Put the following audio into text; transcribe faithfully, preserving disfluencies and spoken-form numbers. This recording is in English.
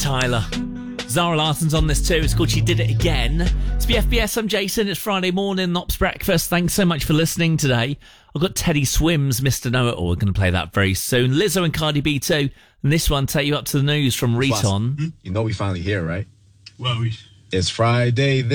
Tyler. Zara Larson's on this too. It's called She Did It Again. It's B F B S, I'm Jason. It's Friday morning, Ops Breakfast. Thanks so much for listening today. I've got Teddy Swims, Mister Know-It-All. We're going to play that very soon. Lizzo and Cardi B too. And this one, take you up to the news from Riton. You know we finally here, right? Well, we... It's Friday.